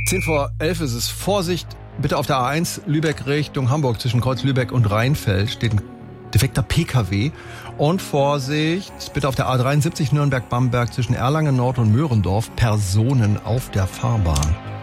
10:10 ist es. Vorsicht, bitte auf der A1 Lübeck Richtung Hamburg zwischen Kreuz Lübeck und Rheinfeld steht ein defekter PKW. Und Vorsicht, bitte auf der A73 Nürnberg-Bamberg zwischen Erlangen Nord und Möhrendorf Personen auf der Fahrbahn.